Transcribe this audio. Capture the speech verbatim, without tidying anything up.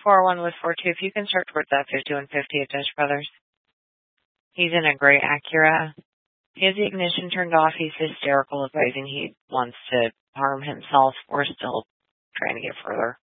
four one with four two. If you can start towards that fifty-one fifty at Dutch Brothers. He's in a gray Acura. He has the ignition turned off. He's hysterical, advising he wants to harm himself. We're still trying to get further.